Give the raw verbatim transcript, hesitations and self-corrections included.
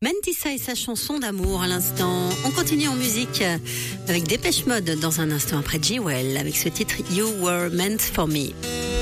Mentissa et sa chanson d'amour à l'instant. On continue en musique avec Dépêche Mode dans un instant après Jewel avec ce titre You Were Meant For Me.